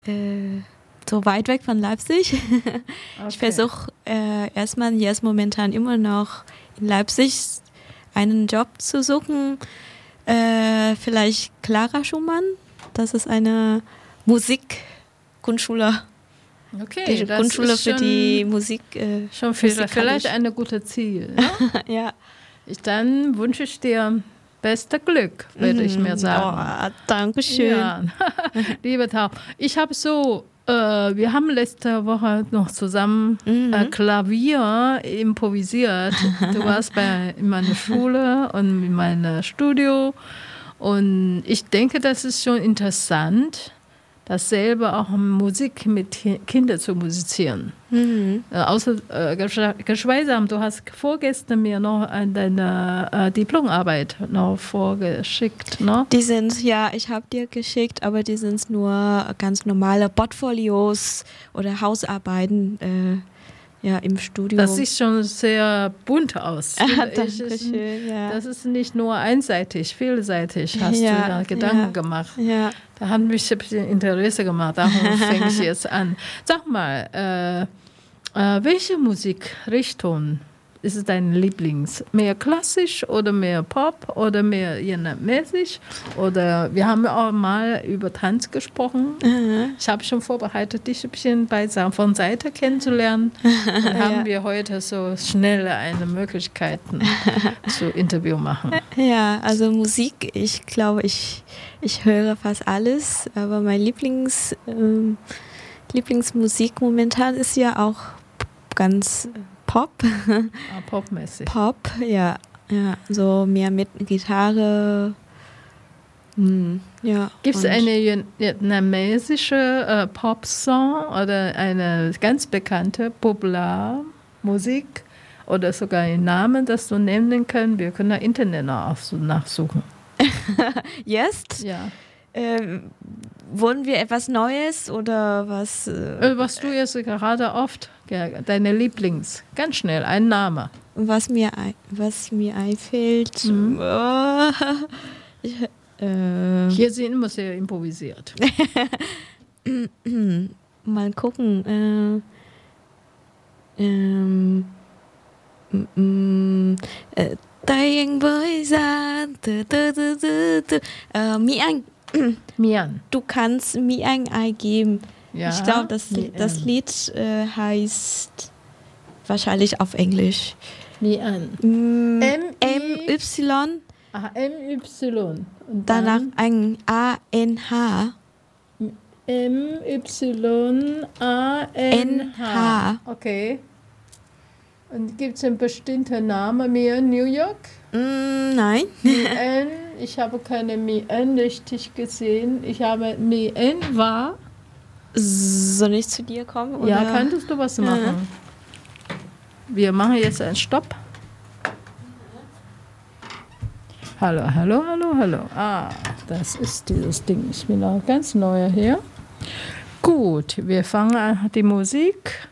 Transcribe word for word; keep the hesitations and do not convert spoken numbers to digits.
Äh, so weit weg von Leipzig. Okay. Ich versuche äh, erstmal jetzt momentan immer noch in Leipzig einen Job zu suchen. Äh, vielleicht Clara Schumann, das ist eine Musikgrundschule. Okay, die das Grundschule ist für die Musik. Äh, schon viel, vielleicht eine gute Ziel. Ne? Ja. Ich, dann wünsche ich dir beste Glück, würde mm, ich mir sagen. Oh, danke schön. Ja. Liebe Tao, ich habe so, äh, wir haben letzte Woche noch zusammen mm-hmm. äh, Klavier improvisiert. Du warst bei, in meiner Schule und in meinem Studio. Und ich denke, das ist schon interessant, dasselbe auch Musik mit Kindern zu musizieren. Mhm. Äh, außer äh, geschweigsam, du hast vorgestern mir noch deine äh, Diplomarbeit noch vorgeschickt. Ne? Die sind, ja, ich habe dir geschickt, aber die sind nur ganz normale Portfolios oder Hausarbeiten äh, ja, im Studio. Das sieht schon sehr bunt aus. Ah, danke schön, ja. Das ist nicht nur einseitig, vielseitig hast ja, du da Gedanken ja, gemacht. Ja. Da hat mich ein bisschen Interesse gemacht, darum fange ich jetzt an. Sag mal, äh, äh, welche Musikrichtung ist dein Lieblings? Mehr klassisch oder mehr Pop oder mehr mäßig? Oder wir haben auch mal über Tanz gesprochen. Mhm. Ich habe schon vorbereitet, dich ein bisschen bei, von Seite kennenzulernen. Dann haben ja. wir heute so schnell eine Möglichkeit zu Interview machen. Ja, also Musik, ich glaube, ich, ich höre fast alles, aber mein Lieblings, ähm, Lieblingsmusik momentan ist ja auch ganz Pop. Ah, popmäßig. Pop, ja, ja, so mehr mit Gitarre. Hm, ja. Gibt es eine vietnamesische äh, Pop-Song oder eine ganz bekannte Popularmusik oder sogar einen Namen, das du nennen können? Wir können im Internet nachsuchen. Jetzt? Ja. Ähm, wollen wir etwas Neues oder was? Äh, was du jetzt gerade oft, deine Lieblings, ganz schnell, ein Name. Was mir, was mir einfällt. Mhm. Oh, ich, äh, Hier sind immer sehr improvisiert. Mal gucken. Äh, ähm, ähm, äh, tay anh với gian từ từ từ từ từ uh, Mỹ Anh. Mian. Du kannst Mi Anh eingeben. Ja, ich glaube, das, das Lied äh, heißt wahrscheinlich auf Englisch. Mi Anh. M Y. Ah, M Y. Und danach ein A N H. M Y A N H. Okay. Und gibt es einen bestimmten Namen mehr in New York? Mm, nein. Mien, ich habe keine Mien richtig gesehen. Ich habe Mien war. Soll ich zu dir kommen? Oder? Ja, könntest du was machen? Ja. Wir machen jetzt einen Stopp. Hallo, hallo, hallo, hallo. Ah, das ist dieses Ding. Ich bin auch ganz neu hier. Gut, wir fangen an die Musik.